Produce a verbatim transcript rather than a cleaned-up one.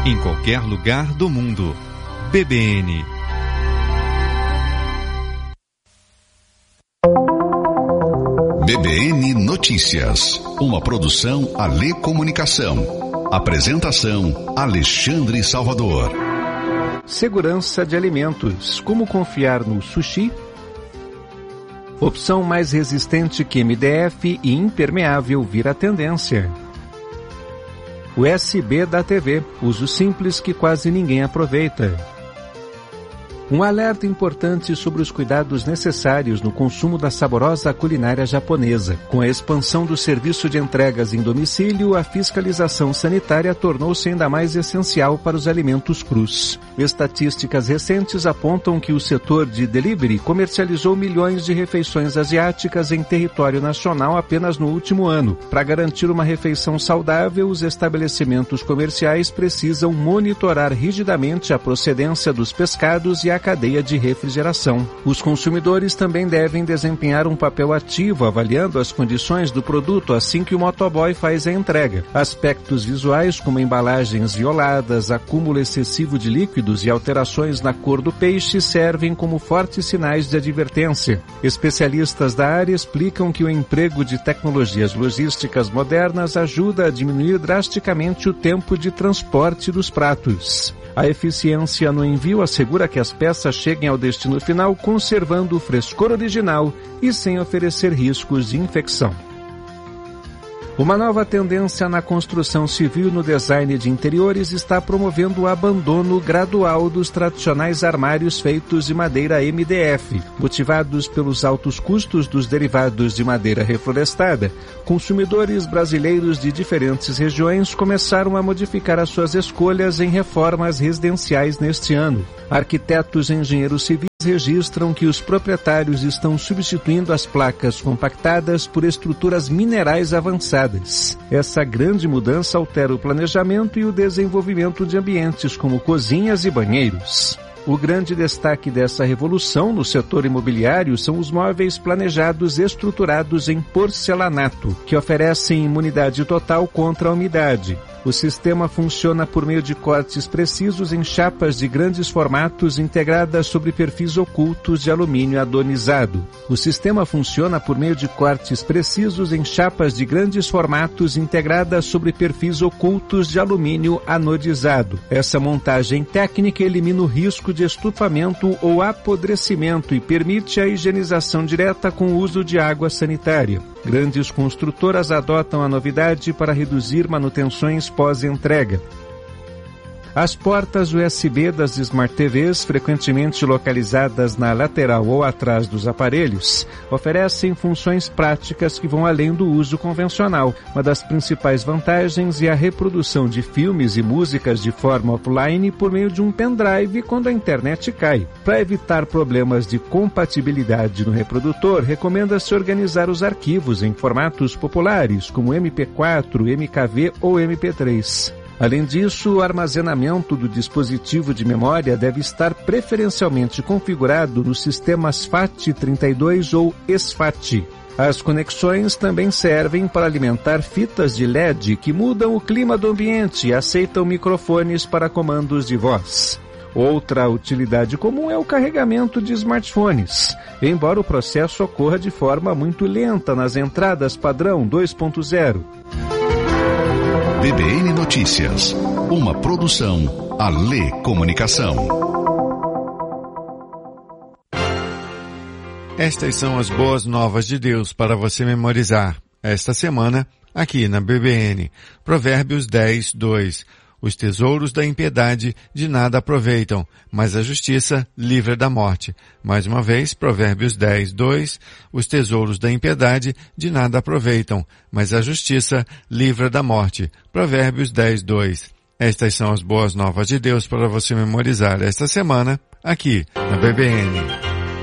em qualquer lugar do mundo. B B N. B B N Notícias, uma produção Alê Comunicação. Apresentação Alexandre Salvador. Segurança de alimentos. Como confiar no sushi? Opção mais resistente que M D F e impermeável vira tendência. U S B da T V, uso simples que quase ninguém aproveita. Um alerta importante sobre os cuidados necessários no consumo da saborosa culinária japonesa. Com a expansão do serviço de entregas em domicílio, a fiscalização sanitária tornou-se ainda mais essencial para os alimentos crus. Estatísticas recentes apontam que o setor de delivery comercializou milhões de refeições asiáticas em território nacional apenas no último ano. Para garantir uma refeição saudável, os estabelecimentos comerciais precisam monitorar rigidamente a procedência dos pescados e a cadeia de refrigeração. Os consumidores também devem desempenhar um papel ativo avaliando as condições do produto assim que o motoboy faz a entrega. Aspectos visuais como embalagens violadas, acúmulo excessivo de líquidos e alterações na cor do peixe servem como fortes sinais de advertência. Especialistas da área explicam que o emprego de tecnologias logísticas modernas ajuda a diminuir drasticamente o tempo de transporte dos pratos. A eficiência no envio assegura que as peças cheguem ao destino final conservando o frescor original e sem oferecer riscos de infecção. Uma nova tendência na construção civil e no design de interiores está promovendo o abandono gradual dos tradicionais armários feitos de madeira M D F. Motivados pelos altos custos dos derivados de madeira reflorestada, consumidores brasileiros de diferentes regiões começaram a modificar as suas escolhas em reformas residenciais neste ano. Arquitetos e engenheiros civis registram que os proprietários estão substituindo as placas compactadas por estruturas minerais avançadas. Essa grande mudança altera o planejamento e o desenvolvimento de ambientes como cozinhas e banheiros. O grande destaque dessa revolução no setor imobiliário são os móveis planejados estruturados em porcelanato, que oferecem imunidade total contra a umidade. O sistema funciona por meio de cortes precisos em chapas de grandes formatos integradas sobre perfis ocultos de alumínio adonizado. O sistema funciona por meio de cortes precisos em chapas de grandes formatos integradas sobre perfis ocultos de alumínio anodizado. Essa montagem técnica elimina o risco de estufamento ou apodrecimento e permite a higienização direta com o uso de água sanitária. Grandes construtoras adotam a novidade para reduzir manutenções pós-entrega. As portas U S B das Smart T Vs, frequentemente localizadas na lateral ou atrás dos aparelhos, oferecem funções práticas que vão além do uso convencional. Uma das principais vantagens é a reprodução de filmes e músicas de forma offline por meio de um pendrive quando a internet cai. Para evitar problemas de compatibilidade no reprodutor, recomenda-se organizar os arquivos em formatos populares, como M P quatro, M K V ou M P três. Além disso, o armazenamento do dispositivo de memória deve estar preferencialmente configurado nos sistemas FAT trinta e dois ou SFAT. As conexões também servem para alimentar fitas de L E D que mudam o clima do ambiente e aceitam microfones para comandos de voz. Outra utilidade comum é o carregamento de smartphones, embora o processo ocorra de forma muito lenta nas entradas padrão dois ponto zero. B B N Notícias, uma produção Alê Comunicação. Estas são as boas novas de Deus para você memorizar esta semana aqui na B B N. Provérbios dez, dois. Os tesouros da impiedade de nada aproveitam, mas a justiça livra da morte. Mais uma vez, Provérbios dez, dois. Os tesouros da impiedade de nada aproveitam, mas a justiça livra da morte. Provérbios dez, dois. Estas são as boas novas de Deus para você memorizar esta semana aqui na B B N.